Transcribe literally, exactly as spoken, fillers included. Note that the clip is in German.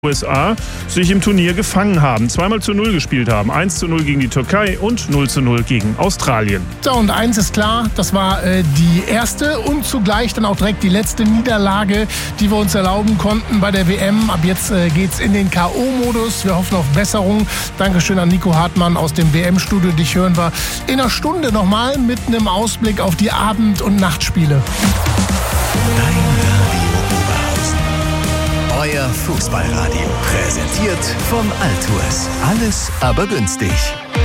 U S A sich im Turnier gefangen haben, zweimal zu null gespielt haben, eins zu null gegen die Türkei und null zu null gegen Australien. So, und eins ist klar, das war äh, die erste und zugleich dann auch direkt die letzte Niederlage, die wir uns erlauben konnten bei der W M. Ab jetzt äh, geht's in den K O-Modus. Wir hoffen auf Besserung. Dankeschön an Nico Hartmann aus dem W M-Studio. Dich hören wir in einer Stunde nochmal mit einem Ausblick auf die Abend- und Nachtspiele. Euer Fußballradio, präsentiert von Altours. Alles aber günstig.